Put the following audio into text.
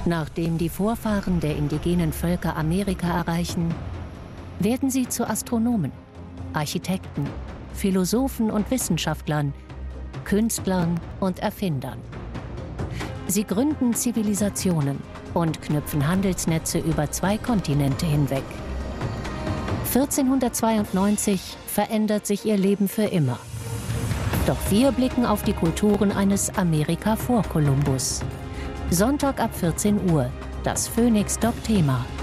Nachdem die Vorfahren der indigenen Völker Amerika erreichen, werden sie zu Astronomen, Architekten, Philosophen und Wissenschaftlern, Künstlern und Erfindern. Sie gründen Zivilisationen und knüpfen Handelsnetze über 2 Kontinente hinweg. 1492 verändert sich ihr Leben für immer. Doch wir blicken auf die Kulturen eines Amerika vor Kolumbus. Sonntag ab 14 Uhr, das Phoenix Doc Thema.